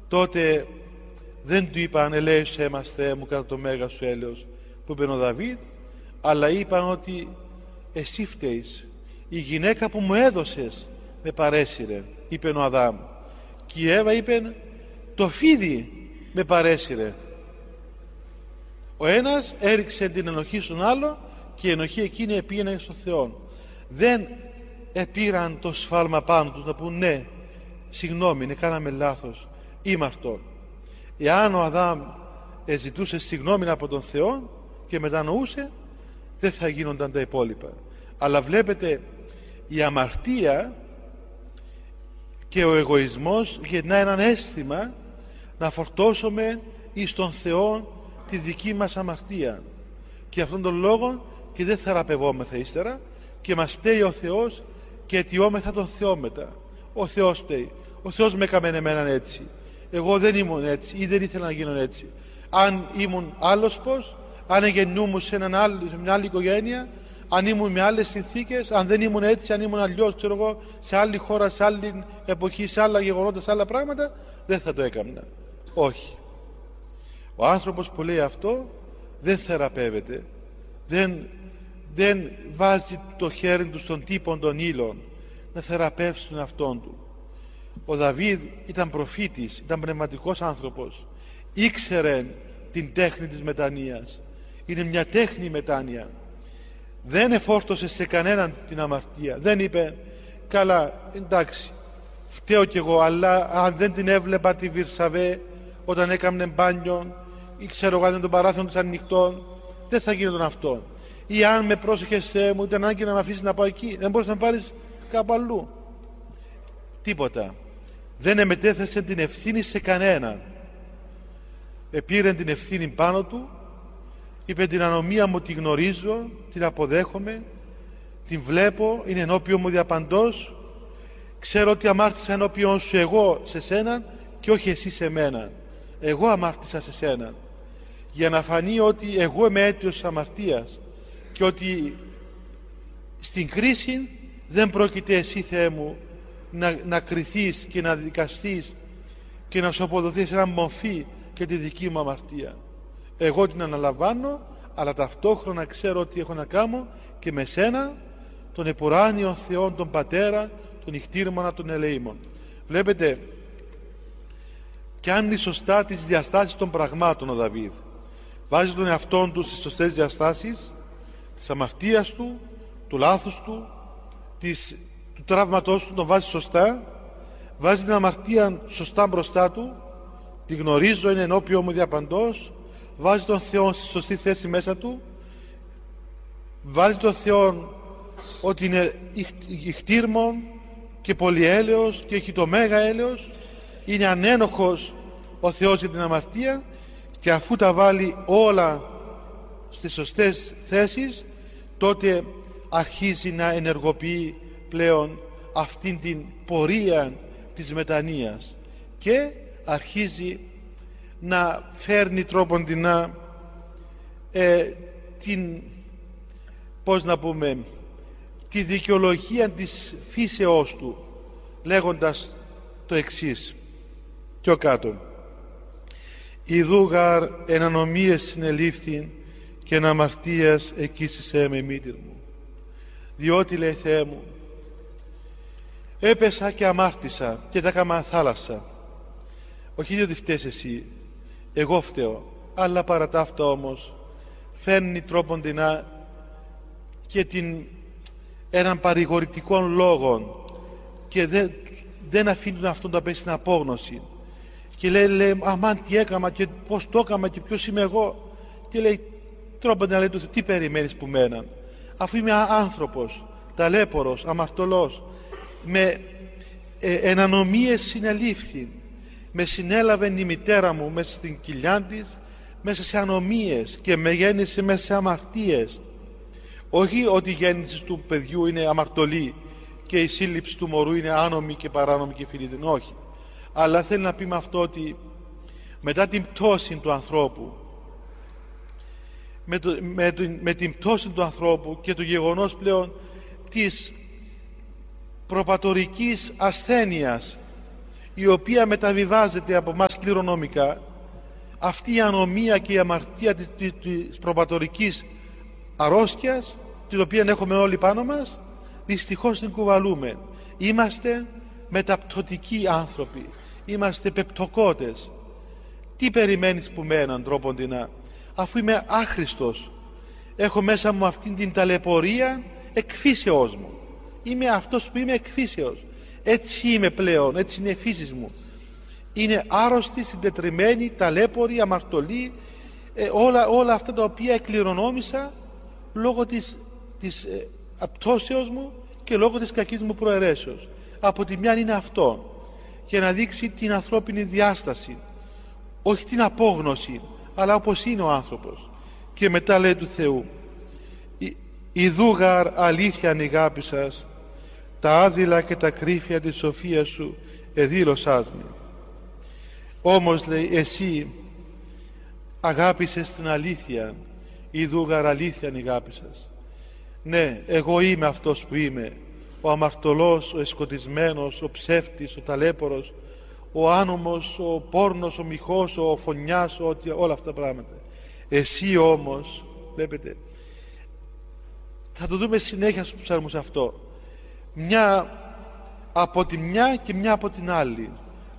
τότε δεν του είπαν ελέησέ μας Θεέ μου κατά το μέγα σου έλεος που είπε ο Δαβίδ, αλλά είπαν ότι εσύ φταίεις, η γυναίκα που μου έδωσες με παρέσυρε, είπε ο Αδάμ, και η Εύα είπε το φίδι με παρέσυρε. Ο ένας έριξε την ενοχή στον άλλο και η ενοχή εκείνη επήγαινε στον Θεό. Δεν επήραν το σφάλμα πάνω τους να πούν ναι, συγγνώμη, ναι, κάναμε λάθος, ήμαρτον. Εάν ο Αδάμ ζητούσε συγγνώμη από τον Θεό και μετανοούσε, δεν θα γίνονταν τα υπόλοιπα. Αλλά βλέπετε, η αμαρτία και ο εγωισμός γεννά έναν αίσθημα να φορτώσουμε εις τον Θεό τη δική μας αμαρτία, και αυτόν τον λόγο και δεν θεραπευόμεθα ύστερα και μας φταίει ο Θεός και αιτιόμεθα τον Θεό μετά. Ο Θεός φταίει, ο Θεός με έκαμε εμένα έτσι, εγώ δεν ήμουν έτσι ή δεν ήθελα να γίνω έτσι. Αν ήμουν άλλος πως, αν γεννούμουν σε μια άλλη οικογένεια, αν ήμουν με άλλες συνθήκες, αν δεν ήμουν έτσι, αν ήμουν αλλιώς, ξέρω εγώ, σε άλλη χώρα, σε άλλη εποχή, σε άλλα γεγονότα, σε άλλα πράγματα, δεν θα το έκανα. Όχι. Ο άνθρωπος που λέει αυτό δεν θεραπεύεται, δεν βάζει το χέρι του στον τύπο των ύλων να θεραπεύσει τον εαυτόν του. Ο Δαβίδ ήταν προφήτης, ήταν πνευματικός άνθρωπος, ήξερε την τέχνη της μετανοίας. Είναι μια τέχνη η μετάνοια. Δεν εφόρτωσε σε κανέναν την αμαρτία, δεν είπε καλά, εντάξει, φταίω κι εγώ, αλλά αν δεν την έβλεπα τη Βυρσαβέ όταν έκαμνε μπάνιο, ή ξέρω εγώ αν δεν τον παράθυρο της ανοιχτών, δεν θα γίνονταν αυτό. Ή αν με πρόσεχες Θεέ μου, ήταν ανάγκη να με αφήσεις να πάω εκεί, δεν μπορείς να με πάρεις κάπου αλλού. Τίποτα. Δεν εμετέθεσε την ευθύνη σε κανέναν. Επήρε την ευθύνη πάνω του, είπε την ανομία μου τη γνωρίζω, την αποδέχομαι, την βλέπω, είναι ενώπιον μου διαπαντός, ξέρω ότι αμάρτησα ενώπιον σου εγώ σε σένα και όχι εσύ σε μένα. Εγώ αμάρτησα σε σένα, για να φανεί ότι εγώ είμαι αίτιος της αμαρτίας και ότι στην κρίση δεν πρόκειται εσύ Θεέ μου να κριθείς και να δικαστείς και να σου αποδοθείς ένα μορφή και τη δική μου αμαρτία. Εγώ την αναλαμβάνω, αλλά ταυτόχρονα ξέρω ότι έχω να κάνω και με σένα, τον επουράνιο Θεό, τον Πατέρα, τον νυχτήρμονα, τον ελεήμων. Βλέπετε, κάνει σωστά τις διαστάσεις των πραγμάτων ο Δαβίδ. Βάζει τον εαυτόν του στις σωστές διαστάσεις της αμαρτίας του, του λάθους του, του τραύματός του, τον βάζει σωστά. Βάζει την αμαρτία σωστά μπροστά του, τη γνωρίζω, είναι ενώπιον μου διαπαντός. Βάζει τον Θεό στη σωστή θέση μέσα του, βάζει τον Θεό ότι είναι ηχτήρμον και πολυέλεος και έχει το μέγα έλεος, είναι ανένοχος ο Θεός για την αμαρτία, και αφού τα βάλει όλα στις σωστές θέσεις, τότε αρχίζει να ενεργοποιεί πλέον αυτήν την πορεία της μετανοίας και αρχίζει να φέρνει τρόποντινά τη δικαιολογία της φύσεώς του, λέγοντας το εξής πιο κάτω: «Ιδού γαρ εν ανομίες συνελήφθην και εν αμαρτίας εκείσισέ με μήτηρ μου». Διότι, λέει, Θεέ μου, έπεσα και αμάρτησα και τα έκανα θάλασσα. Όχι διότι φταίς εσύ, εγώ φταίω, αλλά παρά τα αυτά όμως φέρνει τρόποντινά και έναν παρηγορητικό λόγο και δεν αφήνει αυτόν να πέσει στην απόγνωση και λέει αμάν τι έκαμα και πως το έκαμα και ποιος είμαι εγώ, και λέει τρόποντινα, λέει, τι περιμένεις που μέναν, αφού είμαι άνθρωπος ταλέπορος, αμαρτωλός, με εν ανομίες συνελήφθη, με συνέλαβε η μητέρα μου μέσα στην κοιλιά της, μέσα σε ανομίες, και με γέννησε μέσα σε αμαρτίες. Όχι ότι η γέννηση του παιδιού είναι αμαρτωλή και η σύλληψη του μωρού είναι άνομη και παράνομη και φιλίδινη, όχι. Αλλά θέλει να πει με αυτό ότι μετά την πτώση του ανθρώπου, με την πτώση του ανθρώπου και το γεγονός πλέον της προπατορικής ασθένειας, η οποία μεταβιβάζεται από μας κληρονομικά, αυτή η ανομία και η αμαρτία της προπατορικής αρρώστιας, την οποία έχουμε όλοι πάνω μας, δυστυχώς την κουβαλούμε. Είμαστε μεταπτωτικοί άνθρωποι, είμαστε πεπτοκότες. Τι περιμένεις που με έναν τρόποντινά, αφού είμαι άχρηστος, έχω μέσα μου αυτήν την ταλαιπωρία εκφύσεώς μου, είμαι αυτός που είμαι εκφύσεως, έτσι είμαι πλέον, έτσι είναι η φύση μου, είναι άρρωστη, συντετριμένη, ταλέπορη, αμαρτωλή, όλα αυτά τα οποία εκκληρονόμησα λόγω της απτώσεως μου και λόγω της κακής μου προαιρέσεως. Από τη μια είναι αυτό, για να δείξει την ανθρώπινη διάσταση, όχι την απόγνωση, αλλά όπως είναι ο άνθρωπος. Και μετά λέει του Θεού, «Ιδού γαρ αλήθειαν αγάπη σας, τα άδειλα και τα κρύφια της σοφίας σου εδήλωσάς με». Όμως λέει, εσύ αγάπησες την αλήθεια, «Ιδού γαρ αλήθειαν αγάπη σας». Ναι, εγώ είμαι αυτός που είμαι, ο αμαρτωλός, ο εσκοτισμένος, ο ψεύτης, ο ταλέπορος, ο άνομος, ο πόρνος, ο μοιχός, ο φωνιάς, όλα αυτά τα πράγματα. Εσύ όμως, βλέπετε, θα το δούμε συνέχεια στους ψαλμούς αυτό, μια από τη μια και μια από την άλλη,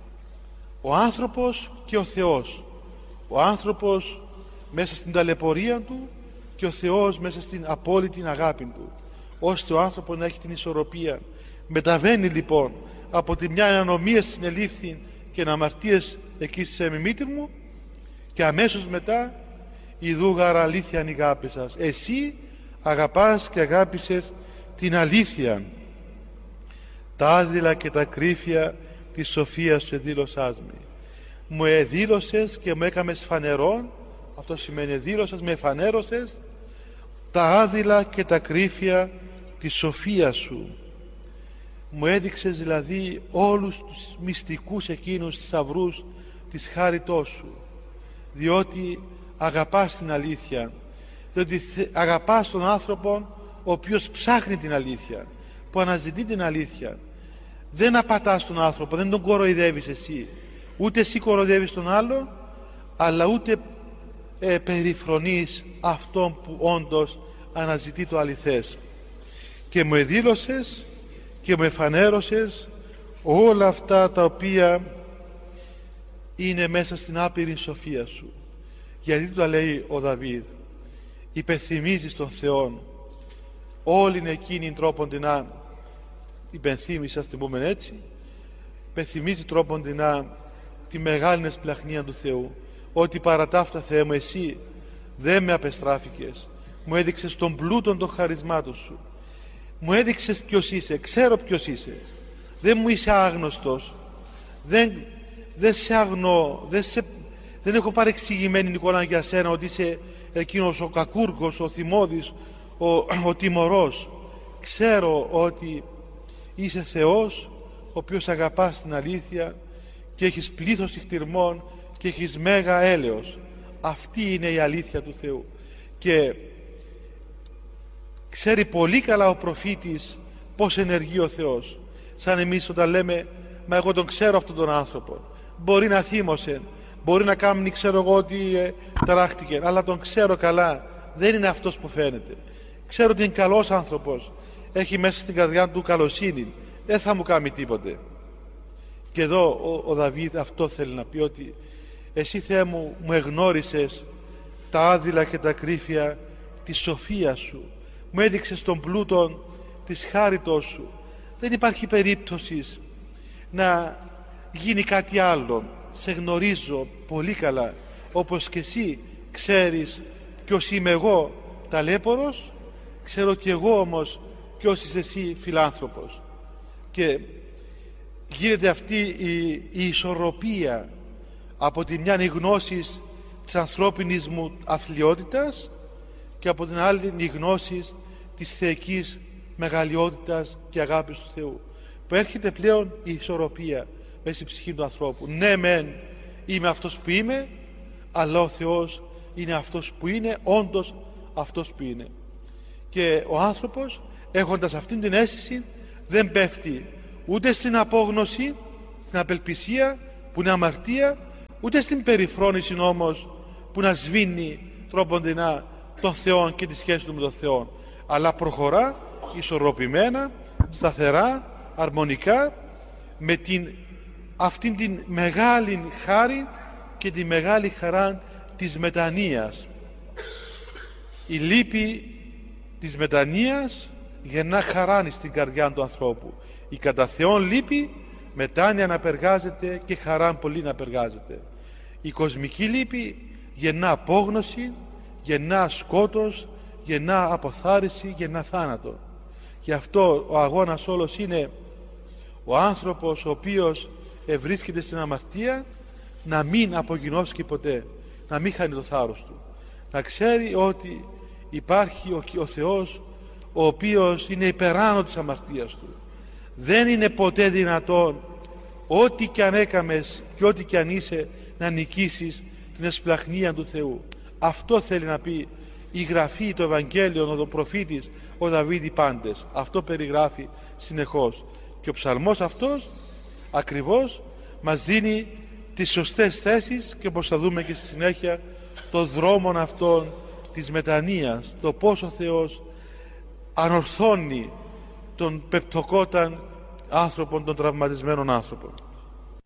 ο άνθρωπος και ο Θεός, ο άνθρωπος μέσα στην ταλαιπωρία του και ο Θεός μέσα στην απόλυτη αγάπη του, ώστε ο άνθρωπος να έχει την ισορροπία. Μεταβαίνει λοιπόν από τη μια ανομία συνελήφθη και αμαρτίες εκεί σε μημίτη μου, και αμέσως μετά, «Ιδού γαρ αλήθειαν αγάπη σας». Εσύ αγαπάς και αγάπησες την αλήθεια, τα άδειλα και τα κρύφια της σοφίας σου εδήλωσάς με. Μου εδήλωσες και μου έκαμες φανερόν, αυτό σημαίνει εδήλωσες, με εφανέρωσες τα άδειλα και τα κρύφια της σοφίας σου. Μου έδειξες δηλαδή όλους τους μυστικούς εκείνους θησαυρούς της χάριτός σου, διότι αγαπάς την αλήθεια, διότι αγαπάς τον άνθρωπο ο οποίος ψάχνει την αλήθεια, που αναζητεί την αλήθεια. Δεν απατάς τον άνθρωπο, δεν τον κοροϊδεύεις εσύ, ούτε εσύ κοροϊδεύεις τον άλλο, αλλά ούτε περιφρονείς αυτόν που όντως αναζητεί το αληθές. Και μου εδήλωσες και μου εφανέρωσες όλα αυτά τα οποία είναι μέσα στην άπειρη σοφία σου. Γιατί το λέει ο Δαβίδ, υπενθυμίζεις τον Θεόν όλην εκείνην τρόποντινά, υπενθύμισα, την πούμε έτσι, υπενθυμίζει τρόποντινά τη μεγάλη εσπλαχνία του Θεού, ότι παρά τα αυτά, Θεέ μου, εσύ δεν με απεστράφηκες, μου έδειξες τον πλούτον των χαρισμάτων σου, μου έδειξες ποιος είσαι, ξέρω ποιος είσαι, δεν μου είσαι άγνωστος, δεν σε αγνώ, δεν έχω παρεξηγημένη εικόνα για σένα ότι είσαι εκείνος ο κακούργος, ο θυμώδης, ο τιμωρός. Ξέρω ότι είσαι Θεός ο οποίος αγαπάς την αλήθεια και έχεις πλήθος ηχτηρμών και έχεις μέγα έλεος. Αυτή είναι η αλήθεια του Θεού. Και ξέρει πολύ καλά ο προφήτης πώς ενεργεί ο Θεός. Σαν εμείς όταν λέμε, μα εγώ τον ξέρω αυτόν τον άνθρωπο, μπορεί να θύμωσε, μπορεί να κάνει, ξέρω εγώ ότι ταράχτηκε, αλλά τον ξέρω καλά, δεν είναι αυτός που φαίνεται. Ξέρω ότι είναι καλός άνθρωπος, έχει μέσα στην καρδιά του καλοσύνη, δεν θα μου κάνει τίποτε. Και εδώ ο Δαβίδ αυτό θέλει να πει, ότι εσύ, Θεέ μου, μου εγνώρισες τα άδειλα και τα κρύφια της σοφίας σου, μου έδειξες τον πλούτον της χάριτός σου. Δεν υπάρχει περίπτωση να γίνει κάτι άλλο. Σε γνωρίζω πολύ καλά, όπως και εσύ ξέρεις ποιος είμαι εγώ, ταλέπορος, ξέρω και εγώ όμως ποιος είσαι εσύ, φιλάνθρωπος. Και γίνεται αυτή η ισορροπία, από τη μια η γνώση της ανθρώπινης μου αθλιότητας και από την άλλη η γνώση της θεϊκής μεγαλειότητας και αγάπης του Θεού, που έρχεται πλέον η ισορροπία μέσα στην ψυχή του ανθρώπου. Ναι μεν είμαι αυτός που είμαι, αλλά ο Θεός είναι αυτός που είναι, όντως αυτός που είναι. Και ο άνθρωπος, έχοντας αυτήν την αίσθηση, δεν πέφτει ούτε στην απόγνωση, στην απελπισία που είναι αμαρτία, ούτε στην περιφρόνηση όμως που να σβήνει τρόποντινά τον Θεό και τη σχέση του με τον Θεό, αλλά προχωρά ισορροπημένα, σταθερά, αρμονικά, με αυτήν την μεγάλη χάρη και τη μεγάλη χαρά της μετανοίας. Η λύπη της μετανοίας γεννά χαράνη στην καρδιά του ανθρώπου. Η κατά Θεόν λύπη μετάνοια να περγάζεται και χαράν πολύ να περγάζεται. Η κοσμική λύπη γεννά απόγνωση, γεννά σκότος, γεννά αποθάρρυνση, γεννά θάνατο. Γι' αυτό ο αγώνας όλος είναι ο άνθρωπος ο οποίος βρίσκεται στην αμαρτία να μην απογινώσκει ποτέ, να μην χάνει το θάρρος του, να ξέρει ότι υπάρχει ο Θεός ο οποίος είναι υπεράνω της αμαρτίας του. Δεν είναι ποτέ δυνατόν ό,τι κι αν έκαμες και ό,τι κι αν είσαι να νικήσεις την εσπλαχνία του Θεού. Αυτό θέλει να πει η Γραφή, το Ευαγγέλιο, ο προφήτης, ο Δαβίδ, οι πάντες. Αυτό περιγράφει συνεχώς. Και ο ψαλμός αυτός ακριβώς μας δίνει τις σωστές θέσεις και όπως θα δούμε και στη συνέχεια το δρόμο αυτόν της μετανοίας, το πώς ο Θεός ανορθώνει τον πεπτοκόταν άνθρωπον, των τραυματισμένων άνθρωπων.